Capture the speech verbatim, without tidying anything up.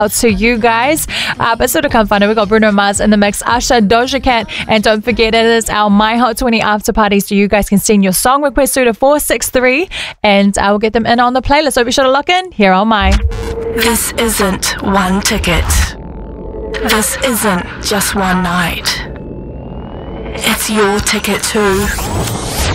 out to you guys. Uh, but still to come find it, we got Bruno Mars in the mix, Usher, Doja Cat, and don't forget it is our My Hot twenty after party, so you guys can send your song request through to four six three and I will get them in on the playlist. So be sure to lock in here on My. This isn't one ticket. This isn't just one night. It's your ticket too.